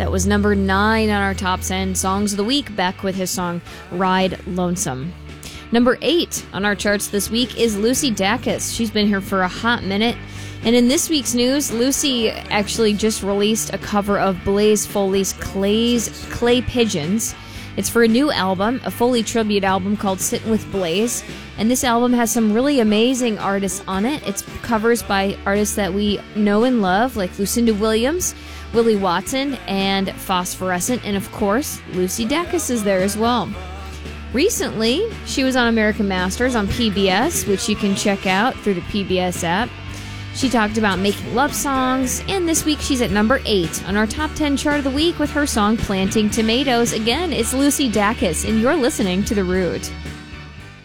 That was number 9 on our top 10 songs of the week. Beck with his song Ride Lonesome. Number 8 on our charts this week is Lucy Dacus. She's been here for a hot minute. And in this week's news, Lucy actually just released a cover of Blaze Foley's Clay Pigeons. It's for a new album, a Foley tribute album called Sittin' with Blaze. And this album has some really amazing artists on it. It's covers by artists that we know and love, like Lucinda Williams, Willie Watson, and Phosphorescent. And of course, Lucy Dacus is there as well. Recently, she was on American Masters on PBS, which you can check out through the PBS app. She talked about making love songs, and this week she's at number 8 on our top 10 chart of the week with her song Planting Tomatoes. Again, it's Lucy Dacus, and you're listening to The Root.